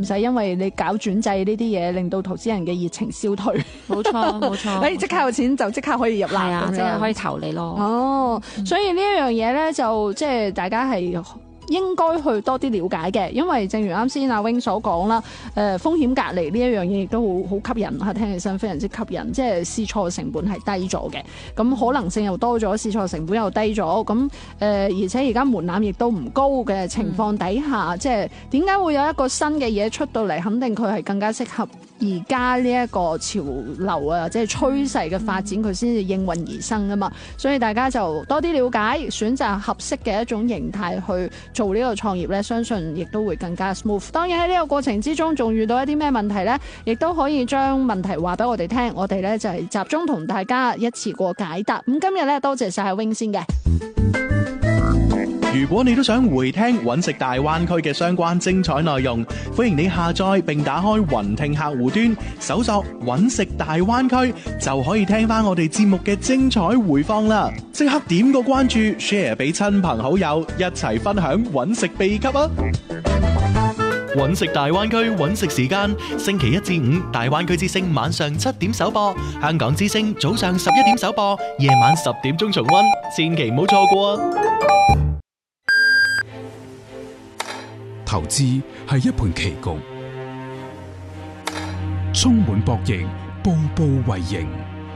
唔使因為你搞轉制呢啲嘢，令到投資人嘅熱情消退。 冇錯冇錯， 你即刻有錢就即刻可以入啦， 係啊， 咁樣即係可以投你咯。 哦，所以呢一樣嘢咧，就即係大家係應該去多啲了解嘅，因為正如啱先阿 Wing 所講啦，風險隔離呢一樣嘢亦都好吸引嚇，聽起身非常之吸引，即係試錯成本係低咗嘅，咁可能性又多咗，試錯成本又低咗，咁而且而家門檻亦都唔高嘅情況底下，即係點解會有一個新嘅嘢出到嚟？肯定佢係更加適合而家呢一個潮流啊，即係趨勢嘅發展，佢先至應運而生啊嘛。所以大家就多啲了解，選擇合適嘅一種形態去做呢個創業咧，相信亦都會更加 smooth。當然喺呢個過程之中，仲遇到一啲咩問題咧，亦都可以將問題話俾我哋聽，我哋咧就係集中同大家一次過解答。咁今日咧多謝晒阿 Wing 先嘅。 如果你都想回聽揾食大灣區嘅相關精彩內容，歡迎你下載並打開雲聽客戶端，搜索揾食大灣區，就可以聽翻我哋節目嘅精彩回放啦！即刻點個關注 ，share 俾親朋好友，一齊分享揾食秘笈啊！揾食大灣區揾食時間，星期一至五大灣區之聲晚上7點首播，香港之聲早上11點首播，夜晚10點鐘重溫，千祈唔好錯過啊！ 投資係一盤棋局，充滿博弈，步步為營。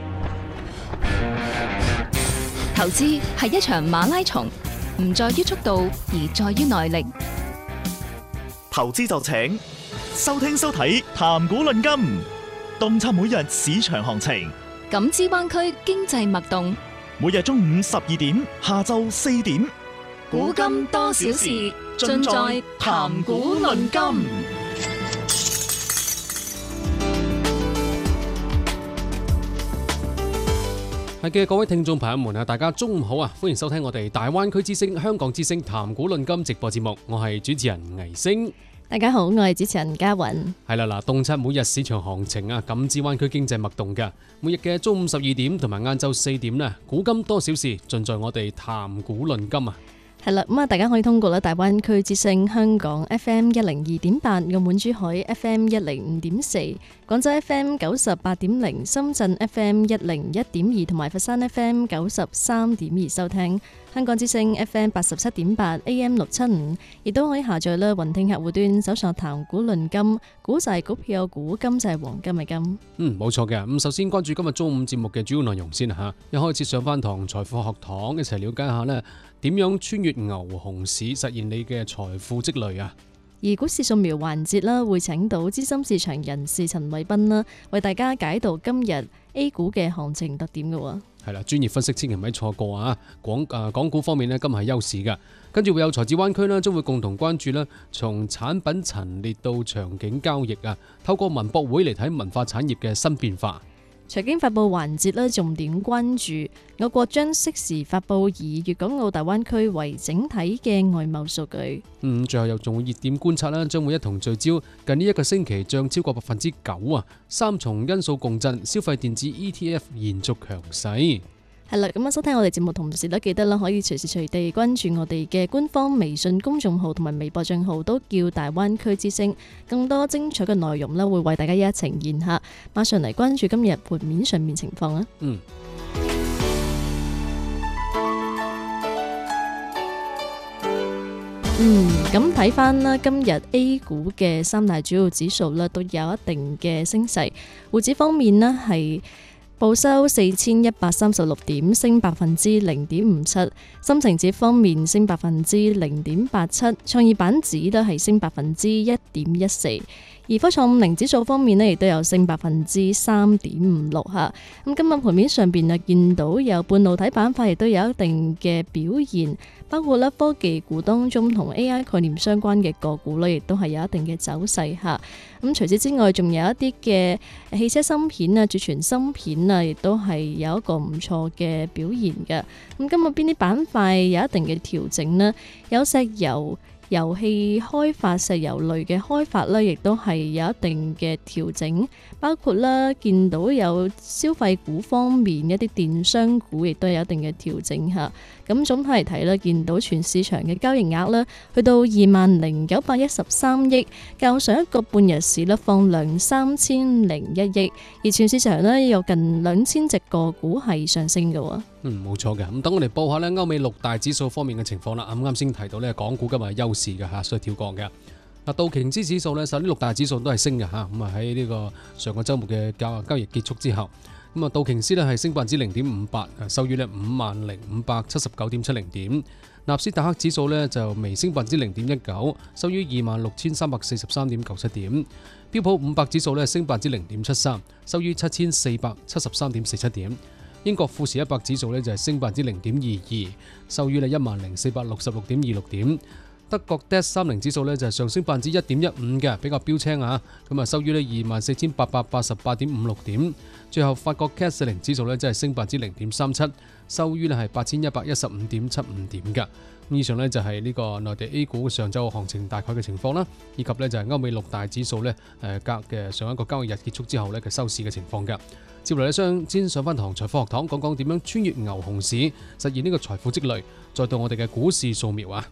投資係一場馬拉松，唔在於速度，而在於耐力。 投資就請收聽收睇談股論金，洞察每日市場行情， 感知灣區經濟脈動。 每日中午12點，下晝4點， 古今多少事，盡在談股論金。 係嘅，各位聽眾朋友們啊，大家中午好啊！歡迎收聽我哋大灣區之聲、香港之聲談股論金直播節目，我係主持人倪星。 大家好，我係主持人嘉韻。 係啦，嗱，洞察每日市場行情啊，感知灣區經濟脈動嘅。每日嘅中午12點同埋晏晝4點呢，古今多少事，盡在我哋談股論金啊！ 係啦，咁啊，大家可以通過咧大灣區之聲香港 FM 102.8、澳門珠海 FM 105.4、廣州 FM 98.0、深圳 FM 101.2同埋佛山 FM 93.2收聽。香港之聲 FM 87.8 AM 675，亦都可以下載咧雲聽客戶端，搜索談股論金，股就係股票，股金就係黃金嘅金。 冇錯嘅。咁首先關注今日中午節目嘅主要內容先吓。一開始上翻堂財富學堂，一齊了解下呢點樣穿越牛熊市，實現你嘅財富積累啊！ 而股市掃描環節啦，會請到資深市場人士陳偉斌啦，為大家解讀今日 A 股嘅行情特點嘅。 係啦，專業分析千祈唔可以錯過啊！港股方面呢，今日係優市嘅，跟住會有財智灣區啦，將會共同關注啦，從產品陳列到場景交易啊，透過文博會嚟睇文化產業嘅新變化。 財經發佈環節咧，重點關注我國將適時發佈以粵港澳大灣區為整體嘅外貿數據。 最後又仲會熱點觀察啦，將會一同聚焦近呢一個星期漲超過9%啊，三重因素共振，消費電子 ETF 延續強勢。 係啦，咁收聽我哋節目同時都記得啦，可以隨時隨地關注我哋嘅官方微信公眾號同埋微博賬號，都叫大灣區之聲。更多精彩嘅內容咧，會為大家一一呈現下。馬上嚟關注今日盤面上面情況啊！咁睇翻啦，今日 A 股嘅三大主要指數咧，都有一定嘅升勢。滬指方面咧係報收4136點，升0.57%。深成指方面升0.87%，創業板指都係升1.14%。而科創50指數方面呢，亦都有升3.56%嚇。咁今日盤面上邊啊，見到有半導體板塊亦都有一定嘅表現，包括咧科技股當中同 AI 概念相關嘅個股咧，亦都係有一定嘅走勢嚇。咁除此之外，仲有一啲嘅汽車芯片啊、儲存芯片啊，亦都係有一個唔錯嘅表現嘅。咁今日邊啲板塊有一定嘅調整呢？有石油、 油氣開發、石油類嘅開發呢，亦都係有一定嘅調整，包括啦見到有消費股方面一啲電商股亦都有一定嘅調整嚇。咁總體嚟睇啦，見到全市場嘅交易額呢，去到20,913億，較上一個半日市呢放量3,001億，而全市場呢有近2000隻個股係上升嘅喎。 冇錯嘅。咁等我哋報下呢歐美六大指數方面嘅情況啦。啱先提到呢港股今日係休市嘅嚇，所以跳降嘅。嗱，道瓊斯指數呢，實呢六大指數都係升嘅嚇。咁啊喺呢個上個週末嘅交易結束之後，咁啊道瓊斯呢係升0.58%，收於呢50,579.70點。納斯達克指數呢就微升0.19%，收於26,343.97點。標普500指數呢升0.73%，收於7,473.47點。英國富時100指數呢就係升0.22%，收於10,466.26點。德國 DAX 30指數呢就係上升1.15%嘅，比較標青啊，咁啊收於24,888.56點。最後法國 CAC 40指數呢即係升0.37%，收於係8,115.75點嘅。以上呢就係呢個內地 A 股上週嘅行情大概嘅情況啦，以及呢就係歐美六大指數呢隔嘅上一個交易日結束之後呢嘅收市嘅情況嘅。接落嚟先上翻堂財富學堂，講講點樣穿越牛熊市，實現呢個財富積累，再到我哋嘅股市掃描啊！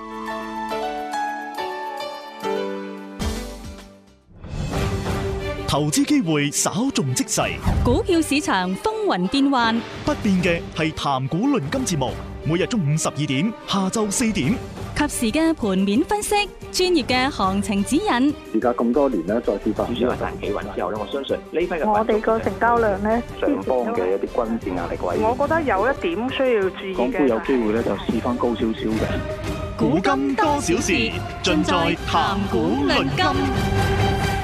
投資機會稍縱即逝， 股票市場風雲變幻， 不變嘅係談股論金節目，每日中午12點，下晝4點， 及時嘅盤面分析，專業嘅行情指引。 而家咁多年咧，再跌翻， 主要係大企穩之後咧，我相信呢批嘅我哋個成交量咧， 上方嘅一啲均線壓力位， 我覺得有一點需要注意嘅。 港股有機會咧就試翻高少少嘅。 古今多少事，盡在談股論金。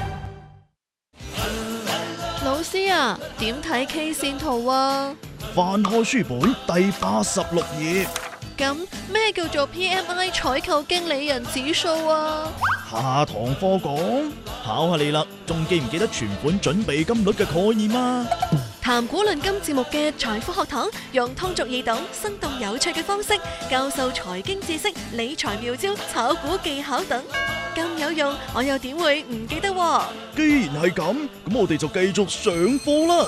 老師啊，點睇 K 線圖啊？ 翻開書本第86頁。 咁咩叫做 PMI 採購經理人指數啊？ 下堂課講，考下你啦，仲記唔記得存款準備金率嘅概念啊？ 談股論金節目嘅財富學堂，用通俗易懂、生動有趣嘅方式教授財經知識、理財妙招、炒股技巧等，咁有用，我又點會唔記得喎？ 既然係咁，咁我哋就繼續上課啦。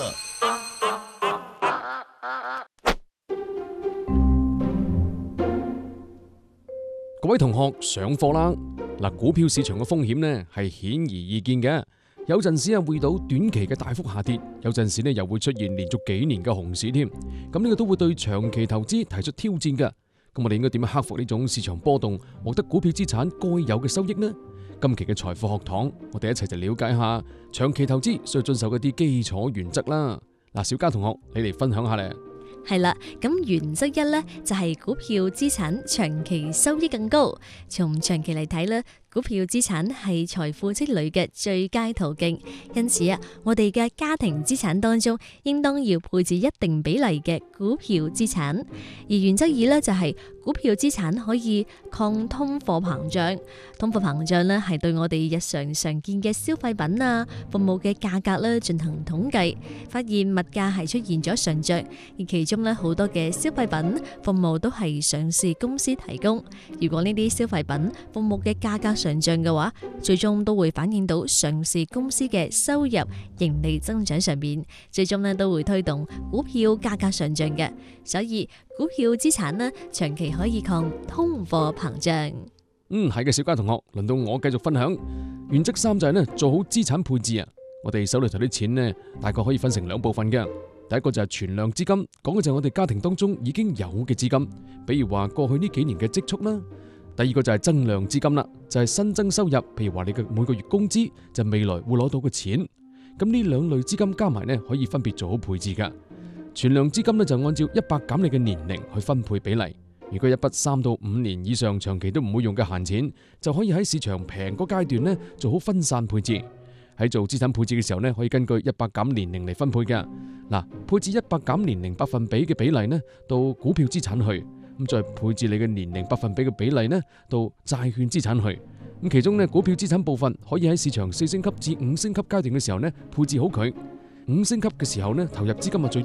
各位同學上課啦！嗱，股票市場嘅風險呢係顯而易見嘅，有陣時會到短期嘅大幅下跌，有陣時又會出現連續幾年嘅熊市添。咁呢個都會對長期投資提出挑戰㗎。咁我哋應該點樣克服呢種市場波動，獲得股票資產該有嘅收益呢？今期嘅財富學堂，我哋一齊就了解下長期投資需要遵守嘅啲基礎原則啦。嗱，小嘉同學，你嚟分享下咧。 係啦，咁原則一呢，就係股票資產長期收益更高。從長期嚟睇呢，股票資產係財富積累嘅最佳途徑。因此啊，我哋嘅家庭資產當中，應當要配置一定比例嘅股票資產。而原則二呢，就係股票資產可以抗通貨膨脹。通貨膨脹呢，係對我哋日常常見嘅消費品啊、服務嘅價格呢進行統計，發現物價係出現咗上漲，而其中呢，好多嘅消費品、服務都係上市公司提供。如果呢啲消費品、服務嘅價格上漲嘅話，最終都會反映到上市公司嘅收入、盈利增長上面，最終呢都會推動股票價格上漲嘅。所以股票資產呢，長期可以抗通貨膨脹。 係嘅，小嘉同學，輪到我繼續分享。原則三就係呢，做好資產配置啊。我哋手裏頭啲錢呢，大概可以分成兩部分嘅。第一個就係存量資金，講嘅就係我哋家庭當中已經有嘅資金，比如話過去呢幾年嘅積蓄啦。第二個就係增量資金啦，就係新增收入，譬如話你嘅每個月工資，就未來會攞到嘅錢。咁呢兩類資金加埋呢，可以分別做好配置噶。存量資金呢，就按照100減你嘅年齡去分配比例。如果一筆3到5年以上長期都唔會用嘅閒錢，就可以喺市場平嗰階段呢做好分散配置。喺做資產配置嘅時候呢，可以根據100減年齡嚟分配嘅。嗱，配置100減年齡百分比嘅比例呢，到股票資產去，咁再配置你嘅年齡百分比嘅比例呢，到債券資產去。咁其中呢，股票資產部分可以喺市場4升級至5升級階段嘅時候呢，配置好佢。5升級嘅時候呢，投入資金係最多，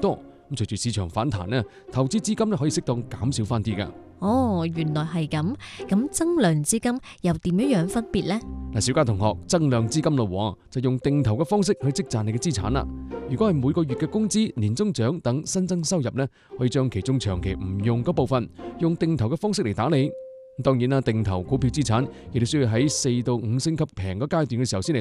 咁隨住市場反彈呢，投資資金咧可以適當減少翻啲㗎。 哦，原來係咁。咁增量資金又點樣分別呢？ 嗱，小嘉同學，增量資金咯，就用定投嘅方式去積賺你嘅資產啦。如果係每個月嘅工資、年終獎等新增收入呢，可以將其中長期唔用嗰部分，用定投嘅方式嚟打理。當然啦，定投股票資產亦都需要喺4到5星級平嘅階段嘅時候先嚟